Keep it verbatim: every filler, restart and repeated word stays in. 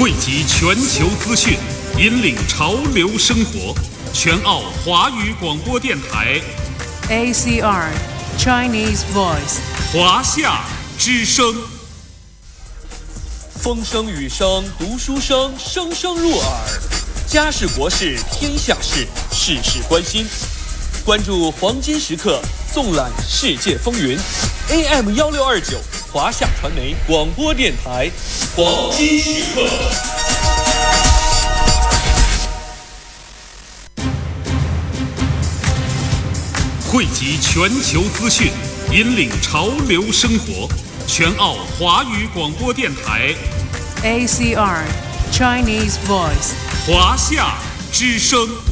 汇集全球资讯，引领潮流生活。全澳华语广播电台 A C R Chinese Voice 华夏之声。 风声雨声读书声，声声入耳。家事国事天下事，事事关心。关注黄金时刻，纵览世界风云。A M 一六二九华夏传媒广播电台，黄金时刻。 汇集全球资讯，引领潮流生活。全澳华语广播电台 A C R Chinese Voice 华夏之声。